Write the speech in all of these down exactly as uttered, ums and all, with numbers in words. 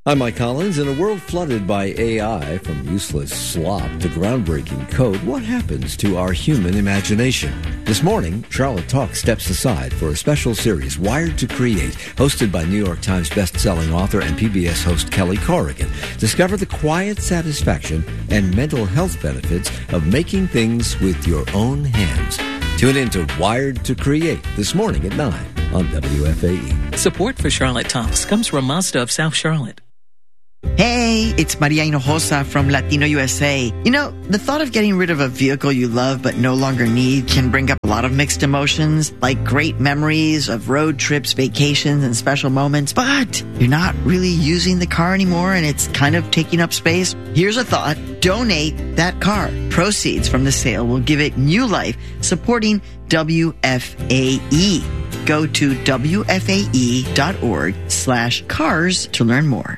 I'm Mike Collins. In a world flooded by A I, from useless slop to groundbreaking code, what happens to our human imagination? This morning, Charlotte Talk steps aside for a special series, Wired to Create, hosted by New York Times bestselling author and P B S host Kelly Corrigan. Discover the quiet satisfaction and mental health benefits of making things with your own hands. Tune in to Wired to Create this morning at nine on W F A E. Support for Charlotte Talks comes from Mazda of South Charlotte. Hey, it's Maria Hinojosa from Latino U S A. You know, the thought of getting rid of a vehicle you love but no longer need can bring up a lot of mixed emotions, like great memories of road trips, vacations, and special moments, but you're not really using the car anymore and it's kind of taking up space. Here's a thought. Donate that car. Proceeds from the sale will give it new life, supporting W F A E. Go to W F A E dot org slash cars to learn more.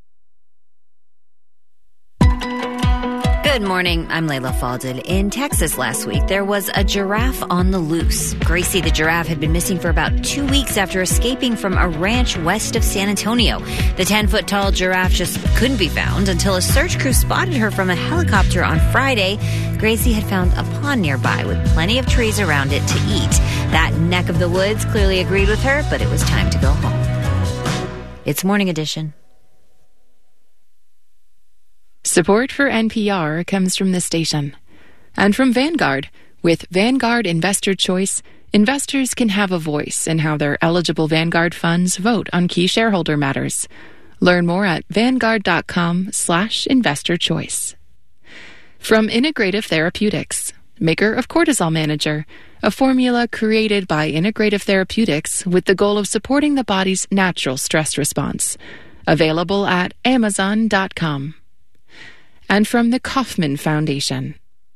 Good morning. I'm Layla Falded. In Texas last week, there was a giraffe on the loose. Gracie the giraffe had been missing for about two weeks after escaping from a ranch west of San Antonio. The ten-foot-tall giraffe just couldn't be found until a search crew spotted her from a helicopter on Friday. Gracie had found a pond nearby with plenty of trees around it to eat. That neck of the woods clearly agreed with her, but it was time to go home. It's Morning Edition. Support for N P R comes from the station and from Vanguard. With Vanguard Investor Choice, investors can have a voice in how their eligible Vanguard funds vote on key shareholder matters. Learn more at vanguard.com slash investor choice. From Integrative Therapeutics, maker of Cortisol Manager, a formula created by Integrative Therapeutics with the goal of supporting the body's natural stress response. Available at amazon dot com. And from the Kauffman Foundation.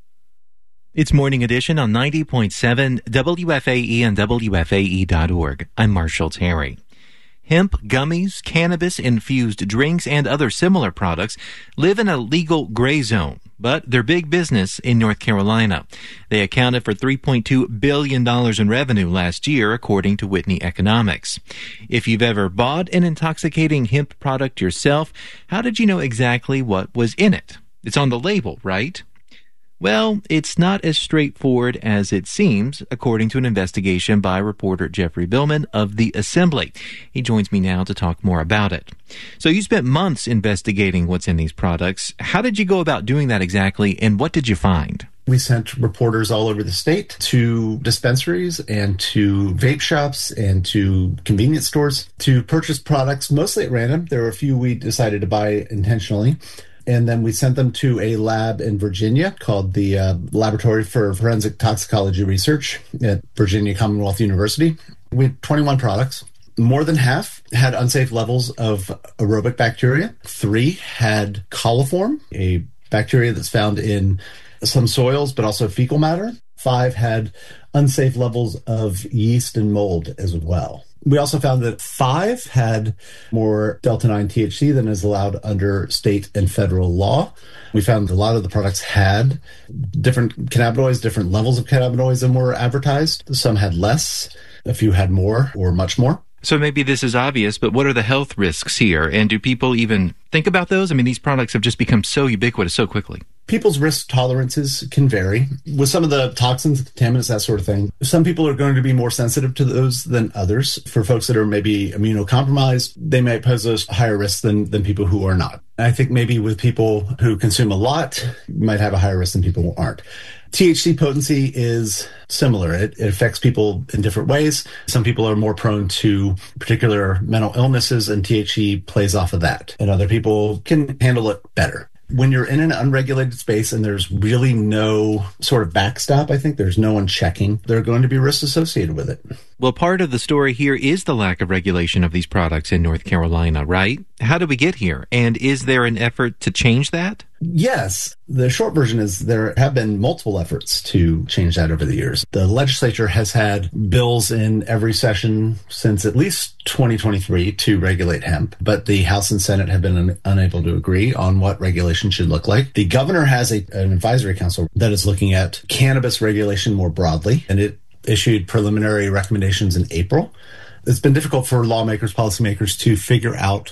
It's Morning Edition on ninety point seven W F A E and W F A E dot org. I'm Marshall Terry. Hemp, gummies, cannabis-infused drinks, and other similar products live in a legal gray zone, but they're big business in North Carolina. They accounted for three point two billion dollars in revenue last year, according to Whitney Economics. If you've ever bought an intoxicating hemp product yourself, how did you know exactly what was in it? It's on the label, right? Well, it's not as straightforward as it seems, according to an investigation by reporter Jeffrey Billman of The Assembly. He joins me now to talk more about it. So you spent months investigating what's in these products. How did you go about doing that exactly, and what did you find? We sent reporters all over the state to dispensaries and to vape shops and to convenience stores to purchase products, mostly at random. There were a few we decided to buy intentionally. And then we sent them to a lab in Virginia called the uh, Laboratory for Forensic Toxicology Research at Virginia Commonwealth University. We had twenty-one products. More than half had unsafe levels of aerobic bacteria. Three had coliform, a bacteria that's found in some soils, but also fecal matter. Five had unsafe levels of yeast and mold as well. We also found that five had more delta nine T H C than is allowed under state and federal law. We found a lot of the products had different cannabinoids, different levels of cannabinoids than were advertised. Some had less, a few had more or much more. So maybe this is obvious, but what are the health risks here? And do people even think about those? I mean, these products have just become so ubiquitous so quickly. People's risk tolerances can vary. With some of the toxins, contaminants, that sort of thing, some people are going to be more sensitive to those than others. For folks that are maybe immunocompromised, they might pose a higher risk than, than people who are not. I think maybe with people who consume a lot, you might have a higher risk than people who aren't. T H C potency is similar. It, it affects people in different ways. Some people are more prone to particular mental illnesses, and T H C plays off of that. And other people can handle it better. When you're in an unregulated space and there's really no sort of backstop, I think there's no one checking, there are going to be risks associated with it. Well, part of the story here is the lack of regulation of these products in North Carolina, right? How did we get here? And is there an effort to change that? Yes. The short version is there have been multiple efforts to change that over the years. The legislature has had bills in every session since at least twenty twenty-three to regulate hemp, but the House and Senate have been un- unable to agree on what regulation should look like. The governor has a, an advisory council that is looking at cannabis regulation more broadly, and it issued preliminary recommendations in April. It's been difficult for lawmakers, policymakers to figure out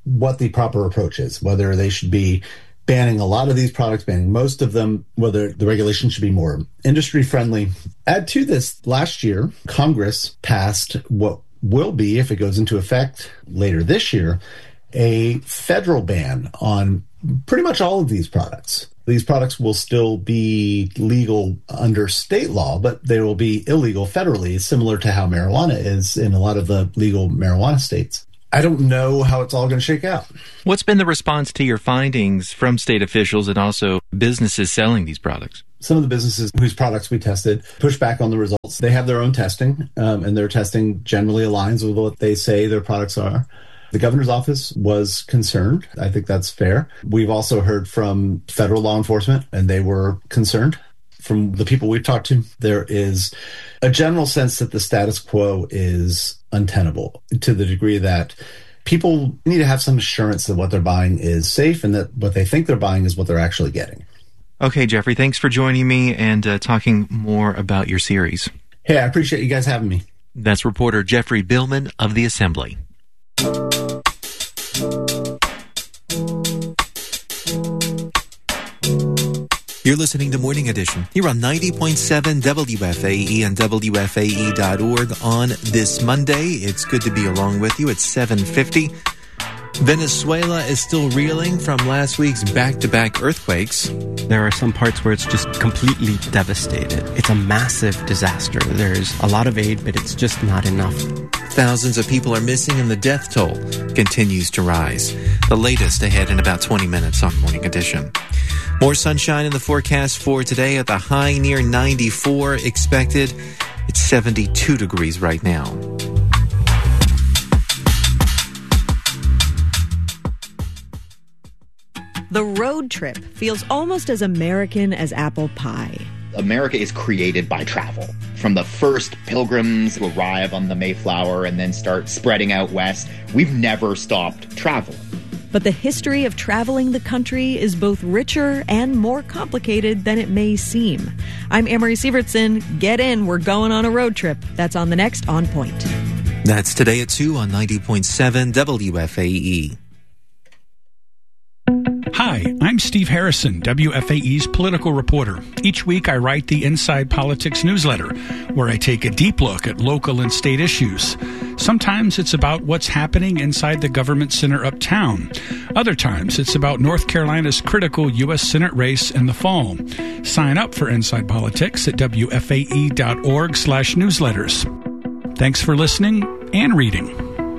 what the proper approach is, whether they should be banning a lot of these products, banning most of them, whether the regulation should be more industry friendly. Add to this, last year, Congress passed what will be, if it goes into effect later this year, a federal ban on pretty much all of these products. These products will still be legal under state law, but they will be illegal federally, similar to how marijuana is in a lot of the legal marijuana states. I don't know how it's all going to shake out. What's been the response to your findings from state officials and also businesses selling these products? Some of the businesses whose products we tested push back on the results. They have their own testing, um, and their testing generally aligns with what they say their products are. The governor's office was concerned. I think that's fair. We've also heard from federal law enforcement, and they were concerned. From the people we've talked to, there is a general sense that the status quo is untenable, to the degree that people need to have some assurance that what they're buying is safe and that what they think they're buying is what they're actually getting. Okay, Jeffrey, thanks for joining me and uh, talking more about your series. Hey, I appreciate you guys having me. That's reporter Jeffrey Billman of The Assembly. You're listening to Morning Edition here on ninety point seven W F A E and W F A E dot org on this Monday. It's good to be along with you at seven fifty. Venezuela is still reeling from last week's back-to-back earthquakes. There are some parts where it's just completely devastated. It's a massive disaster. There's a lot of aid, but it's just not enough. Thousands of people are missing and the death toll continues to rise. The latest ahead in about twenty minutes on Morning Edition. More sunshine in the forecast for today at the high near ninety-four expected. It's seventy-two degrees right now. The road trip feels almost as American as apple pie. America is created by travel. From the first pilgrims who arrive on the Mayflower and then start spreading out west, we've never stopped traveling. But the history of traveling the country is both richer and more complicated than it may seem. I'm Amory Sievertson. Get in. We're going on a road trip. That's on the next On Point. That's today at two on ninety point seven W F A E. Hi, I'm Steve Harrison, W F A E's political reporter. Each week I write the Inside Politics newsletter, where I take a deep look at local and state issues. Sometimes it's about what's happening inside the government center uptown. Other times it's about North Carolina's critical U S Senate race in the fall. Sign up for Inside Politics at W F A E dot org slash newsletters. Thanks for listening and reading.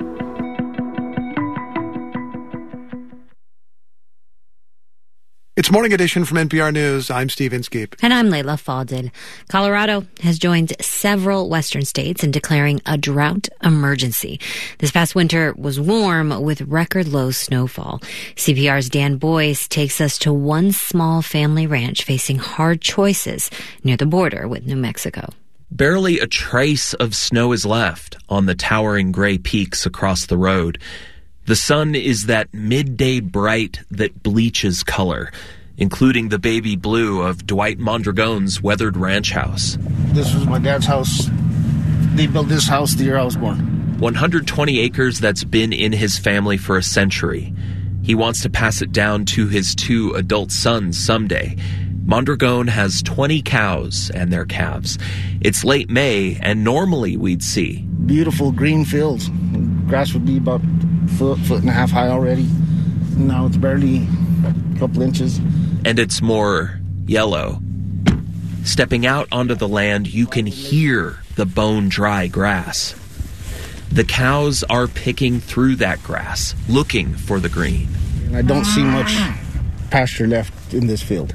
It's Morning Edition from N P R News. I'm Steve Inskeep. And I'm Layla Fadil. Colorado has joined several western states in declaring a drought emergency. This past winter was warm with record low snowfall. C P R's Dan Boyce takes us to one small family ranch facing hard choices near the border with New Mexico. Barely a trace of snow is left on the towering gray peaks across the road. The sun is that midday bright that bleaches color, including the baby blue of Dwight Mondragone's weathered ranch house. This was my dad's house. They built this house the year I was born. one hundred twenty acres that's been in his family for a century. He wants to pass it down to his two adult sons someday. Mondragone has twenty cows and their calves. It's late May, and normally we'd see beautiful green fields. Grass would be about a foot, foot and a half high already. Now it's barely a couple inches. And it's more yellow. Stepping out onto the land, you can hear the bone-dry grass. The cows are picking through that grass, looking for the green. And I don't see much pasture left in this field.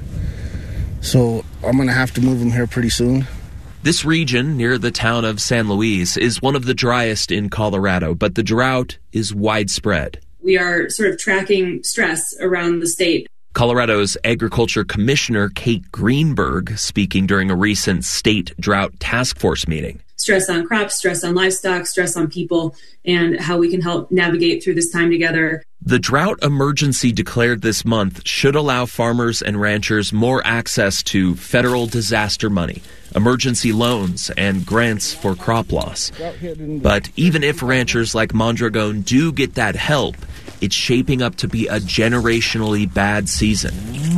So I'm going to have to move them here pretty soon. This region, near the town of San Luis, is one of the driest in Colorado, but the drought is widespread. We are sort of tracking stress around the state. Colorado's Agriculture Commissioner Kate Greenberg speaking during a recent state drought task force meeting. Stress on crops, stress on livestock, stress on people, and how we can help navigate through this time together. The drought emergency declared this month should allow farmers and ranchers more access to federal disaster money, emergency loans, and grants for crop loss. But even if ranchers like Mondragone do get that help, it's shaping up to be a generationally bad season.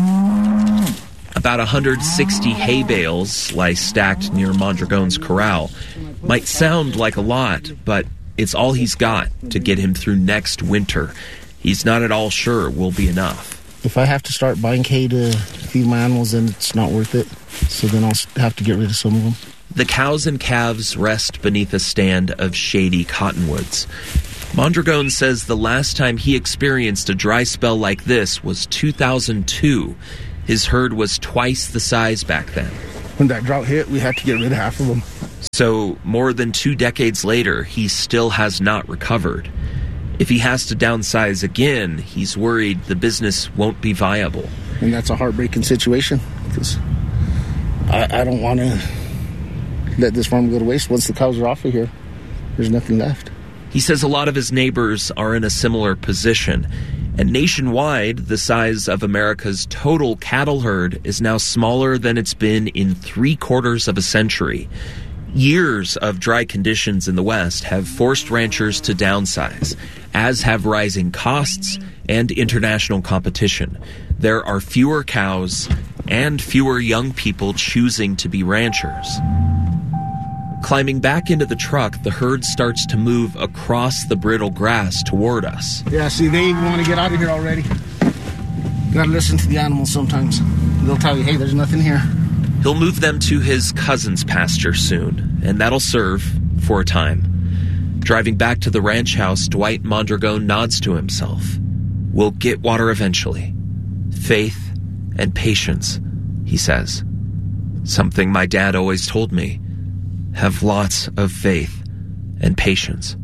About one hundred sixty hay bales lie stacked near Mondragon's corral. Might sound like a lot, but it's all he's got to get him through next winter. He's not at all sure will be enough. If I have to start buying hay to feed my animals, then it's not worth it. So then I'll have to get rid of some of them. The cows and calves rest beneath a stand of shady cottonwoods. Mondragon says the last time he experienced a dry spell like this was two thousand two. His herd was twice the size back then. When that drought hit, we had to get rid of half of them. So, more than two decades later, he still has not recovered. If he has to downsize again, he's worried the business won't be viable. And that's a heartbreaking situation, because I, I don't want to let this farm go to waste. Once the cows are off of here, there's nothing left. He says a lot of his neighbors are in a similar position. And nationwide, the size of America's total cattle herd is now smaller than it's been in three quarters of a century. Years of dry conditions in the West have forced ranchers to downsize, as have rising costs and international competition. There are fewer cows and fewer young people choosing to be ranchers. Climbing back into the truck, the herd starts to move across the brittle grass toward us. Yeah, see, they even want to get out of here already. You gotta listen to the animals sometimes. They'll tell you, hey, there's nothing here. He'll move them to his cousin's pasture soon, and that'll serve for a time. Driving back to the ranch house, Dwight Mondragon nods to himself. We'll get water eventually. Faith and patience, he says. Something my dad always told me. Have lots of faith and patience.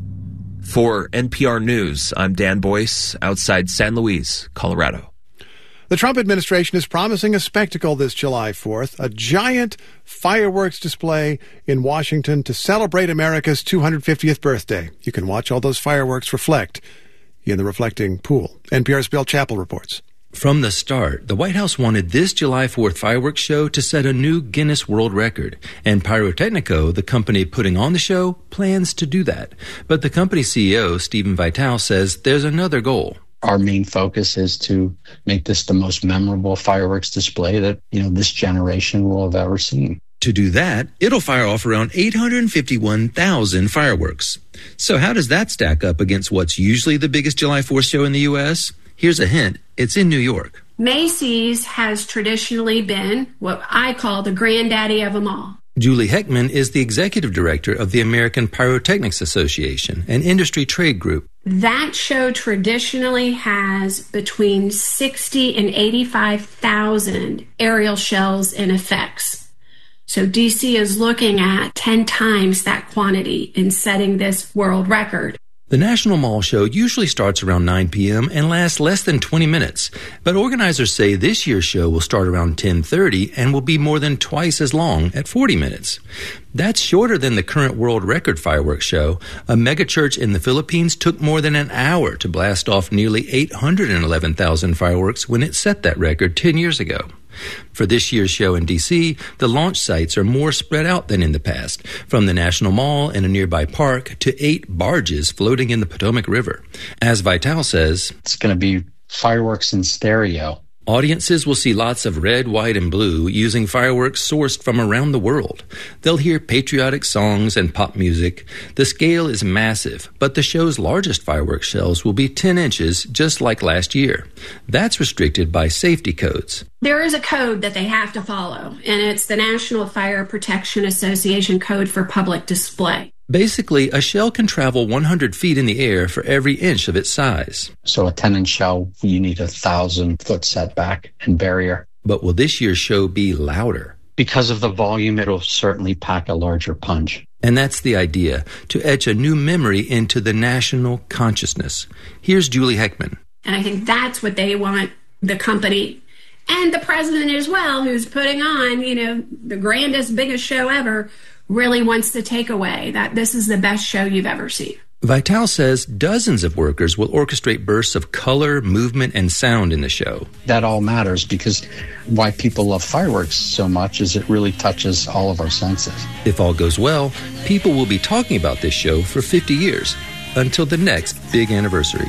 For N P R News, I'm Dan Boyce, outside San Luis, Colorado. The Trump administration is promising a spectacle this July fourth, a giant fireworks display in Washington to celebrate America's two hundred fiftieth birthday. You can watch all those fireworks reflect in the reflecting pool. N P R's Bill Chappell reports. From the start, the White House wanted this July fourth fireworks show to set a new Guinness World Record, and Pyrotechnico, the company putting on the show, plans to do that. But the company C E O, Stephen Vitale, says there's another goal. Our main focus is to make this the most memorable fireworks display that, you know, this generation will have ever seen. To do that, it'll fire off around eight hundred fifty-one thousand fireworks. So how does that stack up against what's usually the biggest July fourth show in the U S? Here's a hint. It's in New York. Macy's has traditionally been what I call the granddaddy of them all. Julie Heckman is the executive director of the American Pyrotechnics Association, an industry trade group. That show traditionally has between sixty and eighty-five thousand aerial shells and effects. So D C is looking at ten times that quantity in setting this world record. The National Mall Show usually starts around nine p.m. and lasts less than twenty minutes. But organizers say this year's show will start around ten thirty and will be more than twice as long at forty minutes. That's shorter than the current world record fireworks show. A megachurch in the Philippines took more than an hour to blast off nearly eight hundred eleven thousand fireworks when it set that record ten years ago. For this year's show in D C, the launch sites are more spread out than in the past, from the National Mall and a nearby park to eight barges floating in the Potomac River. As Vitale says, it's going to be fireworks in stereo. Audiences will see lots of red, white, and blue using fireworks sourced from around the world. They'll hear patriotic songs and pop music. The scale is massive, but the show's largest fireworks shells will be ten inches, just like last year. That's restricted by safety codes. There is a code that they have to follow, and it's the National Fire Protection Association Code for Public Display. Basically, a shell can travel one hundred feet in the air for every inch of its size. So a ten-inch shell, you need a thousand-foot setback and barrier. But will this year's show be louder? Because of the volume, it'll certainly pack a larger punch. And that's the idea, to etch a new memory into the national consciousness. Here's Julie Heckman. And I think that's what they want the company and the president as well, who's putting on, you know, the grandest, biggest show ever, really wants to take away, that this is the best show you've ever seen. Vitale says dozens of workers will orchestrate bursts of color, movement, and sound in the show. That all matters, because why people love fireworks so much is it really touches all of our senses. If all goes well, people will be talking about this show for fifty years, until the next big anniversary.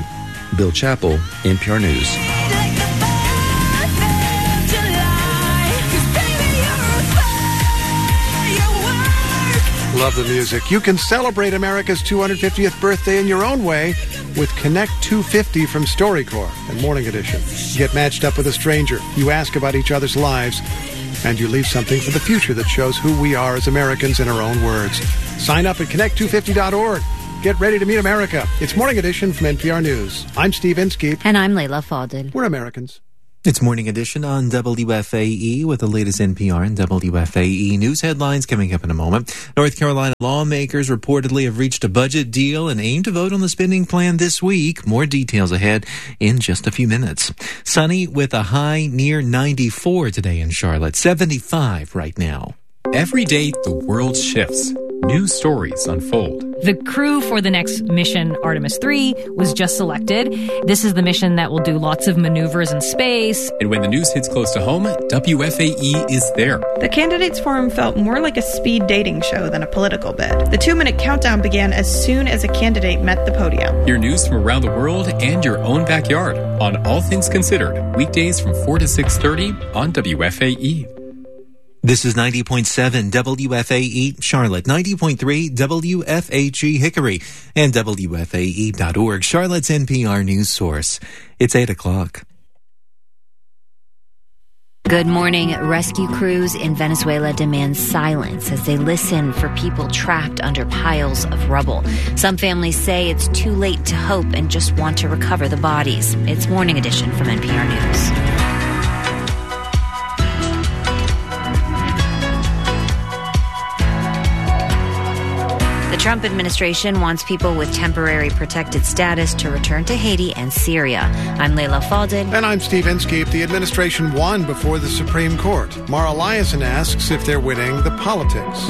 Bill Chappell, N P R News. Love the music. You can celebrate America's two hundred fiftieth birthday in your own way with Connect two fifty from StoryCorps and Morning Edition. Get matched up with a stranger. You ask about each other's lives, and you leave something for the future that shows who we are as Americans in our own words. Sign up at connect two fifty dot org. Get ready to meet America. It's Morning Edition from N P R News. I'm Steve Inskeep. And I'm Layla Fadel. We're Americans. It's Morning Edition on W F A E with the latest N P R and W F A E news headlines coming up in a moment. North Carolina lawmakers reportedly have reached a budget deal and aim to vote on the spending plan this week. More details ahead in just a few minutes. Sunny with a high near ninety-four today in Charlotte, seventy-five right now. Every day the world shifts. New stories unfold. The crew for the next mission, Artemis three, was just selected. This is the mission that will do lots of maneuvers in space. And when the news hits close to home, W F A E is there. The Candidates Forum felt more like a speed dating show than a political bid. The two-minute countdown began as soon as a candidate met the podium. Hear news from around the world and your own backyard on All Things Considered, weekdays from four to six thirty on W F A E. This is ninety point seven W F A E Charlotte, ninety point three W F H E Hickory, and W F A E dot org, Charlotte's N P R news source. It's eight o'clock. Good morning. Rescue crews in Venezuela demand silence as they listen for people trapped under piles of rubble. Some families say it's too late to hope and just want to recover the bodies. It's Morning Edition from N P R News. The Trump administration wants people with temporary protected status to return to Haiti and Syria. I'm Layla Fadel. And I'm Steve Inskeep. The administration won before the Supreme Court. Mara Liasson asks if they're winning the politics.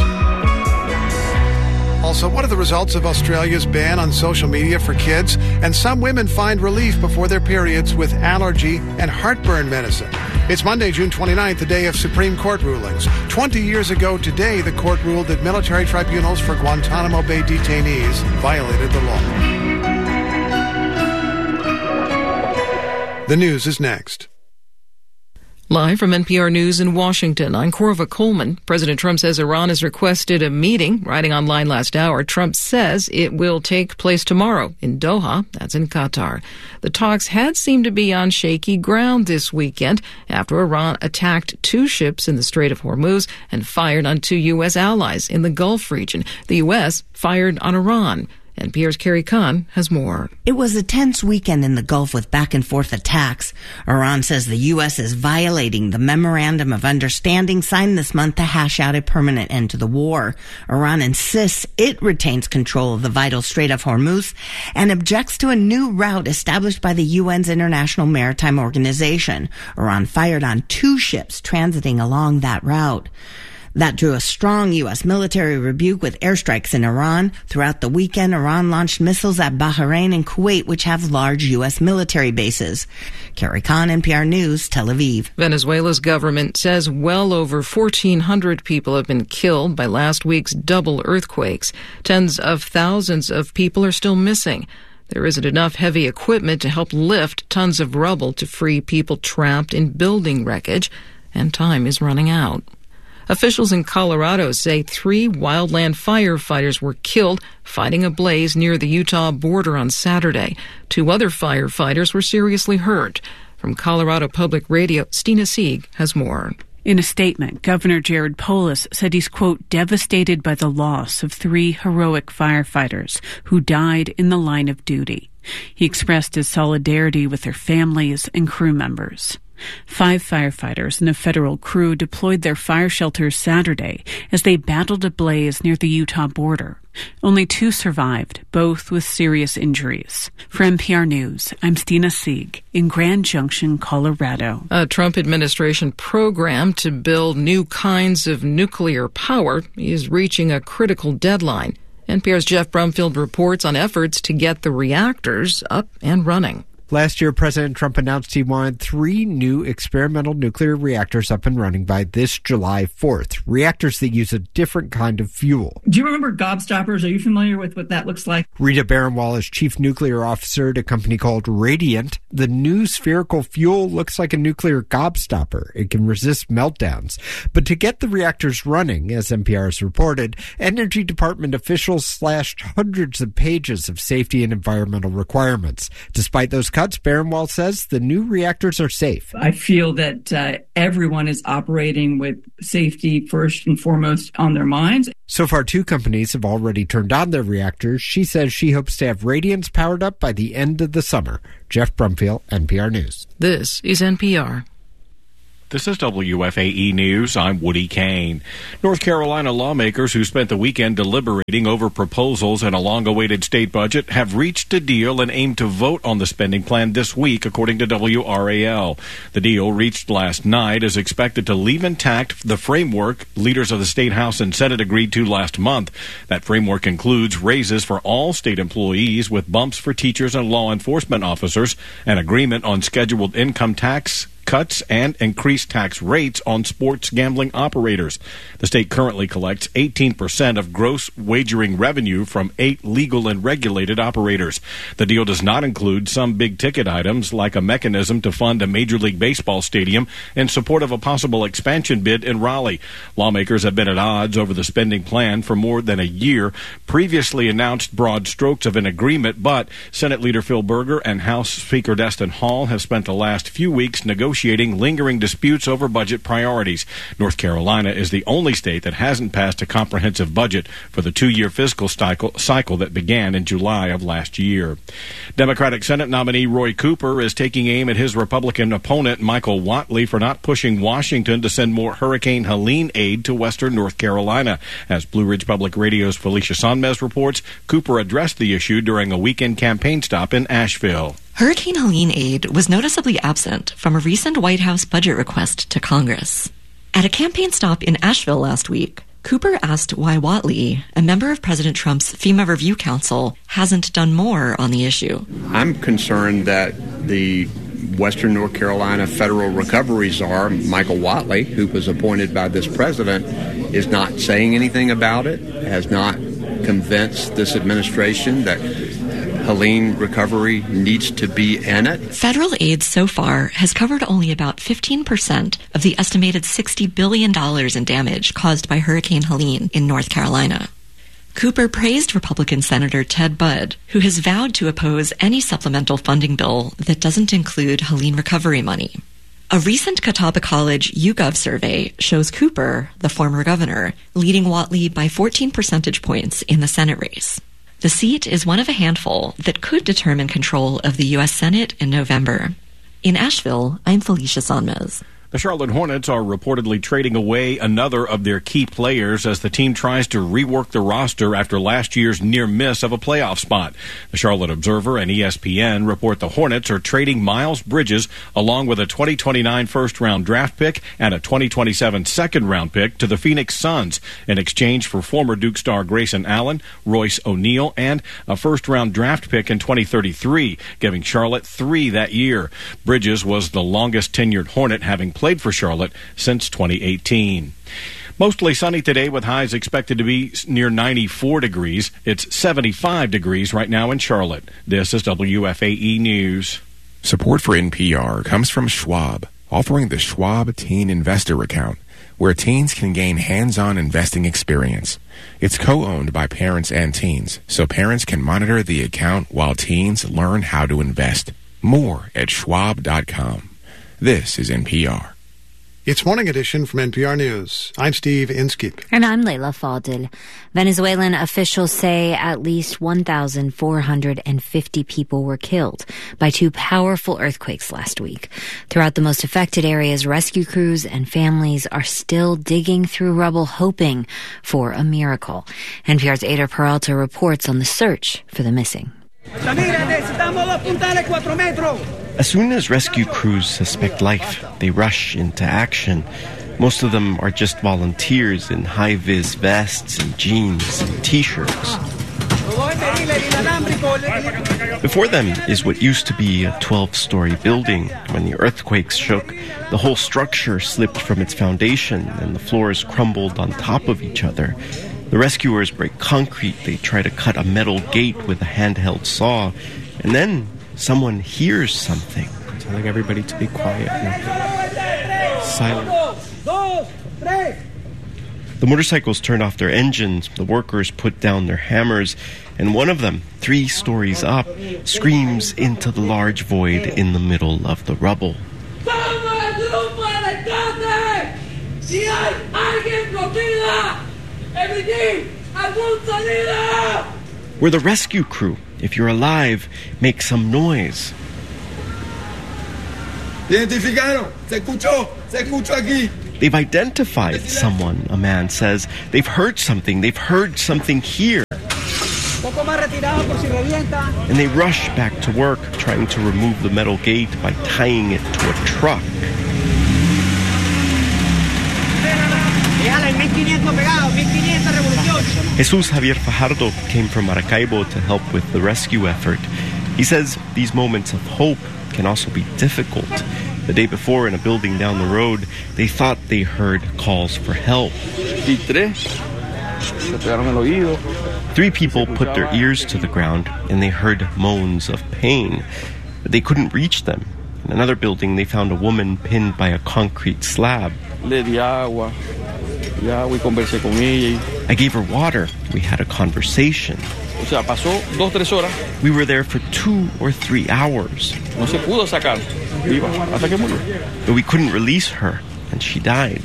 Also, what are the results of Australia's ban on social media for kids? And some women find relief before their periods with allergy and heartburn medicine. It's Monday, June twenty-ninth, the day of Supreme Court rulings. Twenty years ago today, the court ruled that military tribunals for Guantanamo Bay detainees violated the law. The news is next. Live from N P R News in Washington, I'm Corva Coleman. President Trump says Iran has requested a meeting. Writing online last hour, Trump says it will take place tomorrow in Doha, that's in Qatar. The talks had seemed to be on shaky ground this weekend after Iran attacked two ships in the Strait of Hormuz and fired on two U S allies in the Gulf region. The U S fired on Iran. N P R's Carrie Kahn has more. It was a tense weekend in the Gulf with back-and-forth attacks. Iran says the U S is violating the Memorandum of Understanding signed this month to hash out a permanent end to the war. Iran insists it retains control of the vital Strait of Hormuz and objects to a new route established by the U N's International Maritime Organization. Iran fired on two ships transiting along that route. That drew a strong U S military rebuke with airstrikes in Iran. Throughout the weekend, Iran launched missiles at Bahrain and Kuwait, which have large U S military bases. Carrie Kahn, N P R News, Tel Aviv. Venezuela's government says well over fourteen hundred people have been killed by last week's double earthquakes. Tens of thousands of people are still missing. There isn't enough heavy equipment to help lift tons of rubble to free people trapped in building wreckage, and time is running out. Officials in Colorado say three wildland firefighters were killed fighting a blaze near the Utah border on Saturday. Two other firefighters were seriously hurt. From Colorado Public Radio, Stina Sieg has more. In a statement, Governor Jared Polis said he's, quote, devastated by the loss of three heroic firefighters who died in the line of duty. He expressed his solidarity with their families and crew members. Five firefighters and a federal crew deployed their fire shelters Saturday as they battled a blaze near the Utah border. Only two survived, both with serious injuries. For N P R News, I'm Stina Sieg in Grand Junction, Colorado. A Trump administration program to build new kinds of nuclear power is reaching a critical deadline. N P R's Jeff Brumfield reports on efforts to get the reactors up and running. Last year, President Trump announced he wanted three new experimental nuclear reactors up and running by this July fourth, reactors that use a different kind of fuel. Do you remember gobstoppers? Are you familiar with what that looks like? Rita Baranwal is chief nuclear officer at a company called Radiant. The new spherical fuel looks like a nuclear gobstopper. It can resist meltdowns. But to get the reactors running, as N P R has reported, Energy Department officials slashed hundreds of pages of safety and environmental requirements. Despite those cuts, Baranwal says the new reactors are safe. I feel that uh, everyone is operating with safety first and foremost on their minds. So far, two companies have already turned on their reactors. She says she hopes to have Radiance powered up by the end of the summer. Jeff Brumfield, N P R News. This is N P R. This is W F A E News. I'm Woody Kane. North Carolina lawmakers who spent the weekend deliberating over proposals in a long-awaited state budget have reached a deal and aim to vote on the spending plan this week, according to W R A L. The deal reached last night is expected to leave intact the framework leaders of the State House and Senate agreed to last month. That framework includes raises for all state employees with bumps for teachers and law enforcement officers, an agreement on scheduled income tax cuts and increased tax rates on sports gambling operators. The state currently collects eighteen percent of gross wagering revenue from eight legal and regulated operators. The deal does not include some big-ticket items like a mechanism to fund a Major League Baseball stadium in support of a possible expansion bid in Raleigh. Lawmakers have been at odds over the spending plan for more than a year, previously announced broad strokes of an agreement, but Senate Leader Phil Berger and House Speaker Destin Hall have spent the last few weeks negotiating lingering disputes over budget priorities. North Carolina is the only state that hasn't passed a comprehensive budget for the two-year fiscal cycle, cycle that began in July of last year. Democratic Senate nominee Roy Cooper is taking aim at his Republican opponent Michael Whatley for not pushing Washington to send more Hurricane Helene aid to western North Carolina. As Blue Ridge Public Radio's Felicia Sonmez reports, Cooper addressed the issue during a weekend campaign stop in Asheville. Hurricane Helene aid was noticeably absent from a recent White House budget request to Congress. At a campaign stop in Asheville last week, Cooper asked why Whatley, a member of President Trump's FEMA Review Council, hasn't done more on the issue. I'm concerned that the Western North Carolina Federal Recovery Czar, Michael Whatley, who was appointed by this president, is not saying anything about it, has not convinced this administration that Helene recovery needs to be in it. Federal aid so far has covered only about fifteen percent of the estimated sixty billion dollars in damage caused by Hurricane Helene in North Carolina. Cooper praised Republican Senator Ted Budd, who has vowed to oppose any supplemental funding bill that doesn't include Helene recovery money. A recent Catawba College YouGov survey shows Cooper, the former governor, leading Whatley by fourteen percentage points in the Senate race. The seat is one of a handful that could determine control of the U S Senate in November. In Asheville, I'm Felicia Sonmez. The Charlotte Hornets are reportedly trading away another of their key players as the team tries to rework the roster after last year's near miss of a playoff spot. The Charlotte Observer and E S P N report the Hornets are trading Miles Bridges along with a twenty twenty-nine first-round draft pick and a twenty twenty-seven second-round pick to the Phoenix Suns in exchange for former Duke star Grayson Allen, Royce O'Neal, and a first-round draft pick in twenty thirty-three, giving Charlotte three that year. Bridges was the longest-tenured Hornet, having played for Charlotte since twenty eighteen. Mostly sunny today with highs expected to be near ninety-four degrees. It's seventy-five degrees right now in Charlotte. This is W F A E News. Support for N P R comes from Schwab, offering the Schwab Teen Investor Account, where teens can gain hands-on investing experience. It's co-owned by parents and teens, so parents can monitor the account while teens learn how to invest. More at schwab dot com. This is N P R. It's Morning Edition from N P R News. I'm Steve Inskeep. And I'm Leila Fadil. Venezuelan officials say at least one thousand four hundred fifty people were killed by two powerful earthquakes last week. Throughout the most affected areas, rescue crews and families are still digging through rubble, hoping for a miracle. N P R's Ada Peralta reports on the search for the missing. As soon as rescue crews suspect life, they rush into action. Most of them are just volunteers in high-vis vests and jeans and T-shirts. Before them is what used to be a twelve-story building. When the earthquakes shook, the whole structure slipped from its foundation and the floors crumbled on top of each other. The rescuers break concrete. They try to cut a metal gate with a handheld saw. And then someone hears something. Telling everybody to be quiet and silent. The motorcycles turn off their engines, the workers put down their hammers, and one of them, three stories up, screams into the large void in the middle of the rubble. We're the rescue crew. If you're alive, make some noise. Identificaron. Se escuchó. Se escuchó aquí. They've identified someone, a man says. They've heard something. They've heard something here. And they rush back to work, trying to remove the metal gate by tying it to a truck. Jesus Javier Fajardo came from Maracaibo to help with the rescue effort. He says these moments of hope can also be difficult. The day before, in a building down the road, they thought they heard calls for help. Three people put their ears to the ground and they heard moans of pain, but they couldn't reach them. In another building, they found a woman pinned by a concrete slab. I gave her water. We had a conversation. We were there for two or three hours. But we couldn't release her, and she died.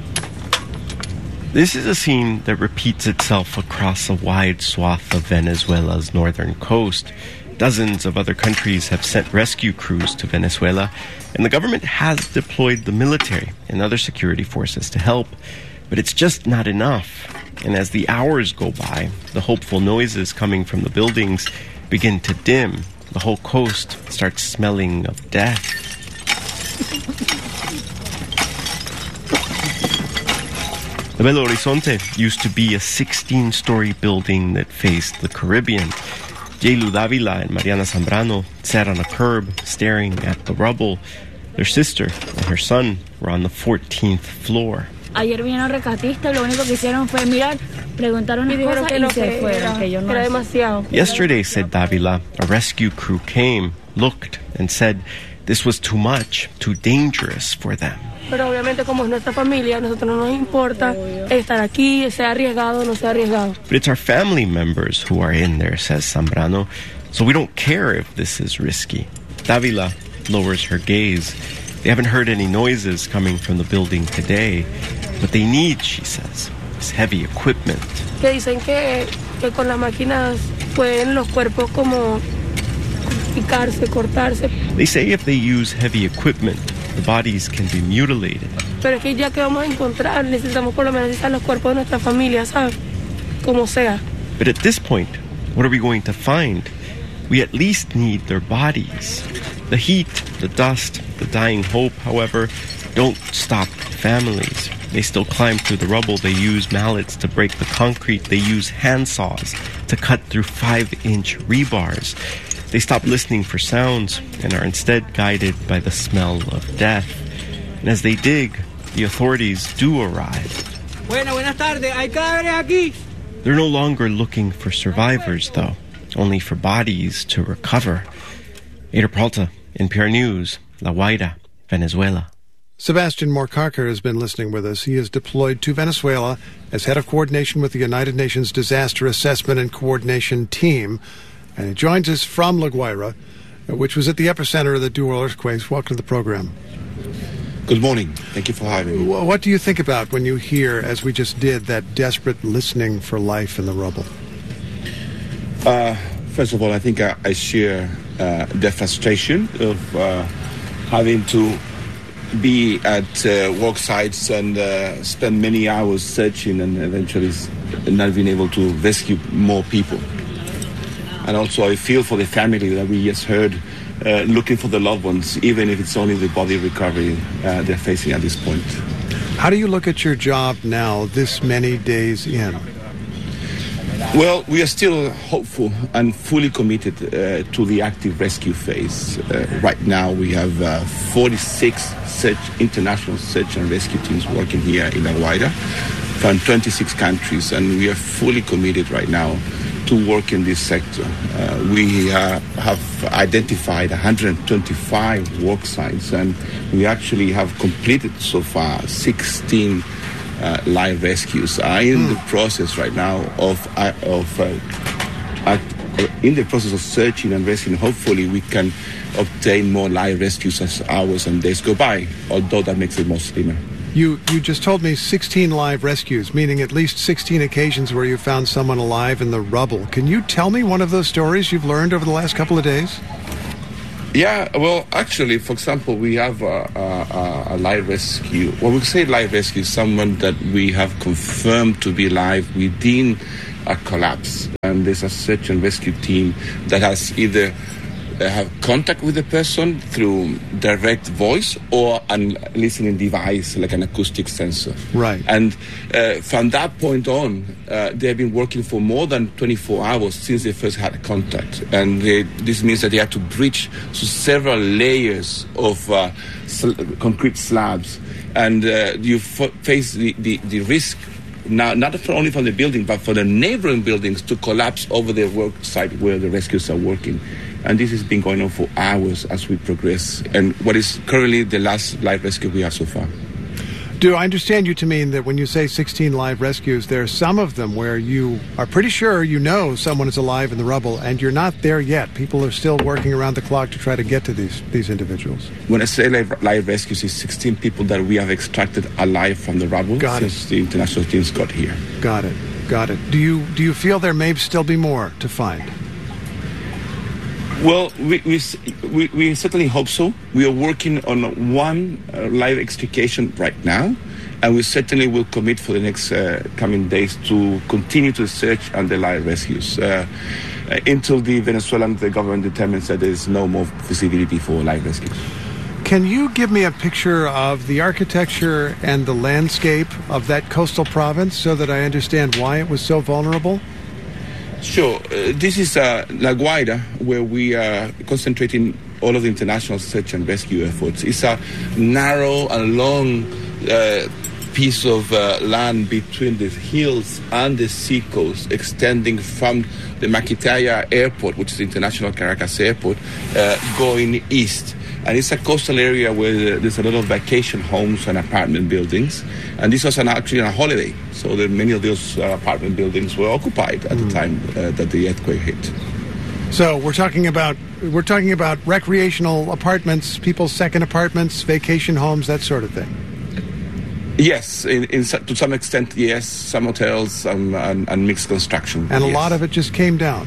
This is a scene that repeats itself across a wide swath of Venezuela's northern coast. Dozens of other countries have sent rescue crews to Venezuela, and the government has deployed the military and other security forces to help. But it's just not enough. And as the hours go by, the hopeful noises coming from the buildings begin to dim. The whole coast starts smelling of death. The Belo Horizonte used to be a sixteen-story building that faced the Caribbean. Jaylu Davila and Mariana Zambrano sat on a curb staring at the rubble. Their sister and her son were on the fourteenth floor. Ayer vinieron rescatistas, lo único que hicieron fue mirar, preguntaron unas cosas y se fueron, que yo no. Era demasiado. Yesterday, said Davila, a rescue crew came, looked, and said this was too much, too dangerous for them. Pero obviamente como es nuestra familia, a nosotros no nos importa estar aquí, sea arriesgado, no sea arriesgado. But it's our family members who are in there, says Zambrano, so we don't care if this is risky. Davila lowers her gaze. They haven't heard any noises coming from the building today. What they need, she says, is heavy equipment. Que dicen que, que con las máquinas pueden los cuerpos como picarse, cortarse. They say if they use heavy equipment, the bodies can be mutilated. Pero es que ya que vamos a encontrar, necesitamos por lo menos necesitar los cuerpos de nuestra familia, ¿sabes? Como sea. But at this point, what are we going to find? We at least need their bodies. The heat, the dust, the dying hope, however, don't stop families. They still climb through the rubble. They use mallets to break the concrete. They use handsaws to cut through five-inch rebars. They stop listening for sounds and are instead guided by the smell of death. And as they dig, the authorities do arrive. Buenas, buenas tardes. Hay cadáveres aquí. They're no longer looking for survivors, though, only for bodies to recover. Ader Peralta, N P R News, La Guaira, Venezuela. Sebastian Morcarker has been listening with us. He is deployed to Venezuela as head of coordination with the United Nations Disaster Assessment and Coordination Team. And he joins us from La Guaira, which was at the epicenter of the dual earthquakes. Welcome to the program. Good morning. Thank you for having me. What do you think about when you hear, as we just did, that desperate listening for life in the rubble? Uh, first of all, I think I, I share uh, the frustration of uh, having to be at uh, work sites and uh, spend many hours searching and eventually not being able to rescue more people. And also I feel for the family that we just heard uh, looking for the loved ones, even if it's only the body recovery uh, they're facing at this point. How do you look at your job now, this many days in? Well, we are still hopeful and fully committed uh, to the active rescue phase. Uh, right now, we have uh, forty-six search, international search and rescue teams working here in La Guaira from twenty-six countries, and we are fully committed right now to work in this sector. Uh, we uh, have identified one hundred twenty-five work sites, and we actually have completed so far sixteen Uh, live rescues. Are in mm. the process right now of uh, of uh, uh, in the process of searching and rescuing. Hopefully, we can obtain more live rescues as hours and days go by. Although that makes it more slimmer. You you just told me sixteen live rescues, meaning at least sixteen occasions where you found someone alive in the rubble. Can you tell me one of those stories you've learned over the last couple of days? Yeah, well, actually, for example, we have a, a, a live rescue. When we say live rescue, someone that we have confirmed to be alive within a collapse. And there's a search and rescue team that has either uh, have contact with the person through direct voice or a listening device like an acoustic sensor. Right. And uh, from that point on, uh, they've been working for more than twenty-four hours since they first had contact. And they, this means that they have to breach so several layers of uh, sl- concrete slabs. And uh, you f- face the, the, the risk now, not only from the building, but for the neighboring buildings to collapse over the work site where the rescuers are working. And this has been going on for hours as we progress. And what is currently the last live rescue we have so far. Do I understand you to mean that when you say sixteen live rescues, there are some of them where you are pretty sure you know someone is alive in the rubble and you're not there yet? People are still working around the clock to try to get to these, these individuals. When I say live, live rescues, it's sixteen people that we have extracted alive from the rubble got since it. the international teams got here. Got it. Got it. Do you, do you feel there may still be more to find? Well, we, we, we, we certainly hope so. We are working on one uh, live extrication right now, and we certainly will commit for the next uh, coming days to continue to search and the live rescues uh, uh, until the Venezuelan the government determines that there is no more feasibility for live rescues. Can you give me a picture of the architecture and the landscape of that coastal province so that I understand why it was so vulnerable? Sure. Uh, this is uh, La Guaira, where we are concentrating all of the international search and rescue efforts. It's a narrow and long uh, piece of uh, land between the hills and the seacoast, extending from the Maquitaya Airport, which is the international Caracas airport, uh, going east. And it's a coastal area where there's a lot of vacation homes and apartment buildings. And this was an, actually a holiday. So that many of those uh, apartment buildings were occupied at mm. the time uh, that the earthquake hit. So we're talking about we're talking about recreational apartments, people's second apartments, vacation homes, that sort of thing. Yes, in, in to some extent, yes. Some hotels um, and, and mixed construction. And a yes. lot of it just came down.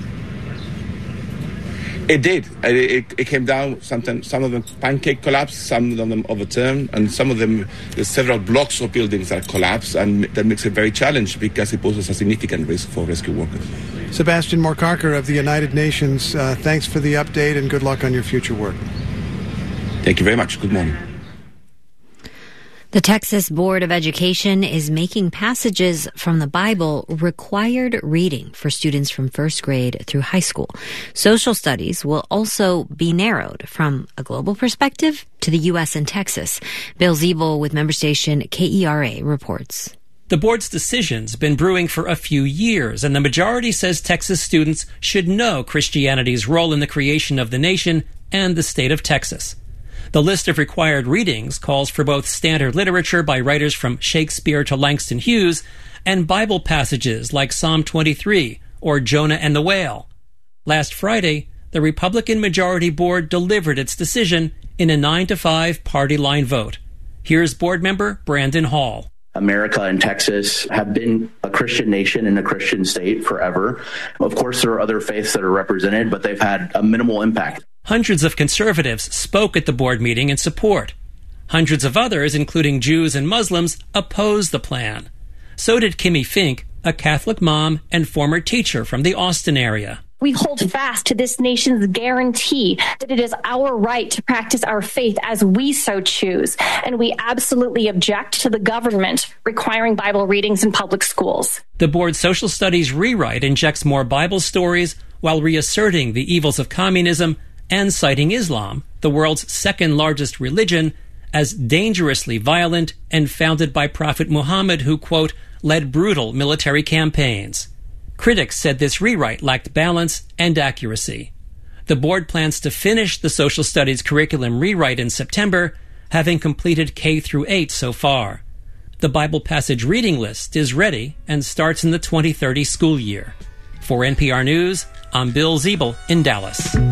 It did. It, it, it came down. Sometimes some of them pancake collapsed, some of them overturned, and some of them there's several blocks of buildings that collapsed, and that makes it very challenging because it poses a significant risk for rescue workers. Sebastian Morcarker of the United Nations, uh, thanks for the update and good luck on your future work. Thank you very much. Good morning. The Texas Board of Education is making passages from the Bible required reading for students from first grade through high school. Social studies will also be narrowed from a global perspective to the U S and Texas. Bill Ziebel with member station K E R A reports. The board's decision's been brewing for a few years, and the majority says Texas students should know Christianity's role in the creation of the nation and the state of Texas. The list of required readings calls for both standard literature by writers from Shakespeare to Langston Hughes and Bible passages like Psalm twenty-three or Jonah and the Whale. Last Friday, the Republican Majority Board delivered its decision in a nine to five party line vote. Here's board member Brandon Hall. America and Texas have been a Christian nation and a Christian state forever. Of course, there are other faiths that are represented, but they've had a minimal impact. Hundreds of conservatives spoke at the board meeting in support. Hundreds of others, including Jews and Muslims, opposed the plan. So did Kimmy Fink, a Catholic mom and former teacher from the Austin area. We hold fast to this nation's guarantee that it is our right to practice our faith as we so choose, and we absolutely object to the government requiring Bible readings in public schools. The board's social studies rewrite injects more Bible stories while reasserting the evils of communism and citing Islam, the world's second largest religion, as dangerously violent and founded by Prophet Muhammad, who, quote, led brutal military campaigns. Critics said this rewrite lacked balance and accuracy. The board plans to finish the social studies curriculum rewrite in September, having completed K through eight so far. The Bible passage reading list is ready and starts in the twenty thirty school year. For N P R News, I'm Bill Ziebel in Dallas.